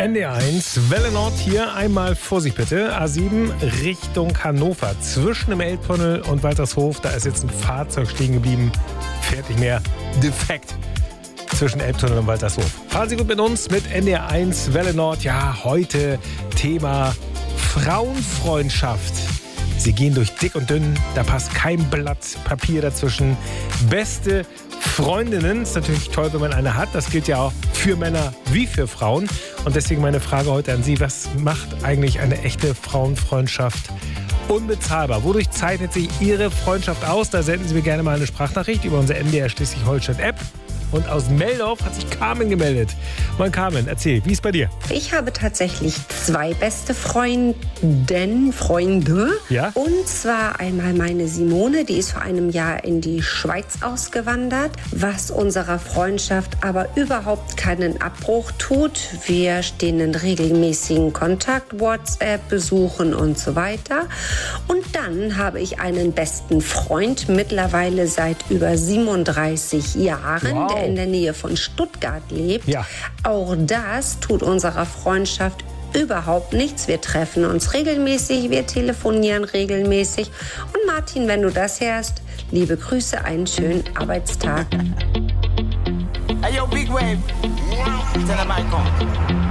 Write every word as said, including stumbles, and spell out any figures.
N D R eins, Welle Nord hier, einmal Vorsicht bitte, A sieben Richtung Hannover, zwischen dem Elbtunnel und Waltershof, da ist jetzt ein Fahrzeug stehen geblieben, fährt nicht mehr, defekt, zwischen Elbtunnel und Waltershof. Fahren Sie gut mit uns, mit N D R eins, Welle Nord, ja, heute Thema Frauenfreundschaft. Sie gehen durch dick und dünn, da passt kein Blatt Papier dazwischen. Beste Freundinnen, ist natürlich toll, wenn man eine hat. Das gilt ja auch für Männer wie für Frauen. Und deswegen meine Frage heute an Sie, was macht eigentlich eine echte Frauenfreundschaft unbezahlbar? Wodurch zeichnet sich Ihre Freundschaft aus? Da senden Sie mir gerne mal eine Sprachnachricht über unsere M D R Schleswig-Holstein-App. Und aus Meldorf hat sich Carmen gemeldet. Moin Carmen, erzähl, wie ist bei dir? Ich habe tatsächlich zwei beste Freundinnen, Freunde. Ja? Und zwar einmal meine Simone, die ist vor einem Jahr in die Schweiz ausgewandert, was unserer Freundschaft aber überhaupt keinen Abbruch tut. Wir stehen in regelmäßigen Kontakt, WhatsApp, besuchen und so weiter. Und dann habe ich einen besten Freund, mittlerweile seit über siebenunddreißig Jahren, wow. der in der Nähe von Stuttgart lebt. Ja. Auch das tut unserer Freundschaft überhaupt nichts. Wir treffen uns regelmäßig, wir telefonieren regelmäßig. Und Martin, wenn du das hörst, liebe Grüße, einen schönen Arbeitstag. Hey yo, Big Wave. Tell them I come.